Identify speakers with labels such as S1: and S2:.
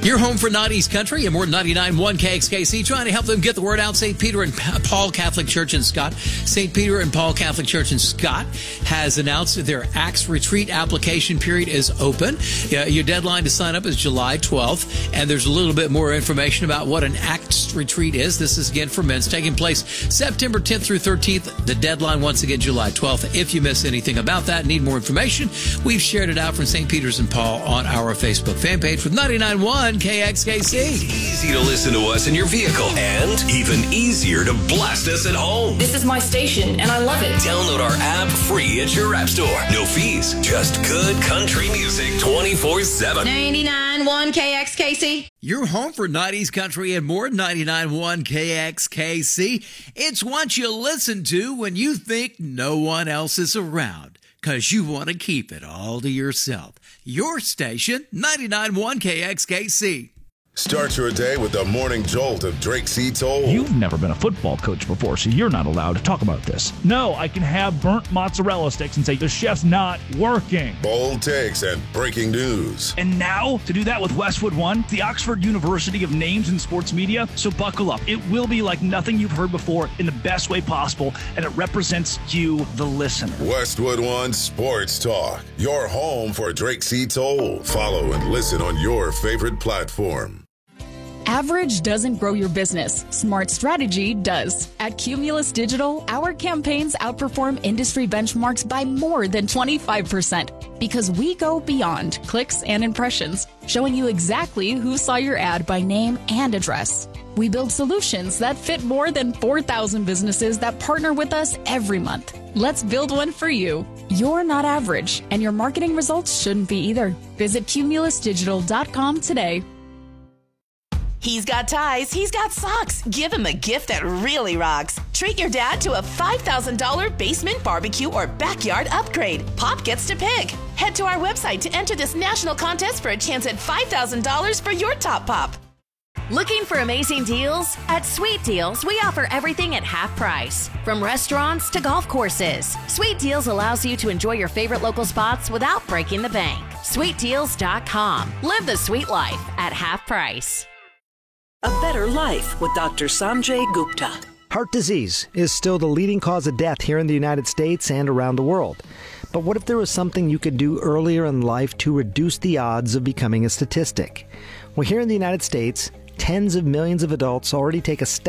S1: Your home for 90s country and more 99.1 KXKC, trying to help them get the word out. St. Peter and Paul Catholic Church in Scott. St. Peter and Paul Catholic Church in Scott has announced that their Acts Retreat application period is open. Your deadline to sign up is July 12th, and there's a little bit more information about what an Acts Retreat is. This is, again, for men's, taking place September 10th through 13th. The deadline, once again, July 12th. If you miss anything about that, need more information, we've shared it out from St. Peter's and Paul on our Facebook fan page with 99.1 KXKC.
S2: It's easy to listen to us in your vehicle and even easier to blast us at home.
S3: This is my station, and I love it.
S2: Download our app free at your app store. No fees, just good country music 24/7.
S3: 99.1 KXKC.
S1: Your home for 90s country and more, 99.1 KXKC. It's what you listen to when you think no one else is around, because you want to keep it all to yourself. Your station, 99.1 KXKC.
S4: Start your day with the morning jolt of Drake C. Toll.
S5: You've never been a football coach before, so you're not allowed to talk about this. No, I can have burnt mozzarella sticks and say the chef's not working.
S4: Bold takes and breaking news.
S5: And now, to do that with Westwood One, the Oxford University of names in sports media, so buckle up. It will be like nothing you've heard before in the best way possible, and it represents you, the listener.
S4: Westwood One Sports Talk, your home for Drake C. Toll. Follow and listen on your favorite platform.
S6: Average doesn't grow your business. Smart strategy does. At Cumulus Digital, our campaigns outperform industry benchmarks by more than 25% because we go beyond clicks and impressions, showing you exactly who saw your ad by name and address. We build solutions that fit more than 4,000 businesses that partner with us every month. Let's build one for you. You're not average, and your marketing results shouldn't be either. Visit cumulusdigital.com today.
S7: He's got ties, he's got socks. Give him a gift that really rocks. Treat your dad to a $5,000 basement barbecue or backyard upgrade. Pop gets to pick. Head to our website to enter this national contest for a chance at $5,000 for your top pop.
S8: Looking for amazing deals? At Sweet Deals, we offer everything at half price. From restaurants to golf courses, Sweet Deals allows you to enjoy your favorite local spots without breaking the bank. SweetDeals.com. Live the sweet life at half price.
S9: A better life with Dr. Sanjay Gupta.
S10: Heart disease is still the leading cause of death here in the United States and around the world. But what if there was something you could do earlier in life to reduce the odds of becoming a statistic? Well, here in the United States, tens of millions of adults already take a step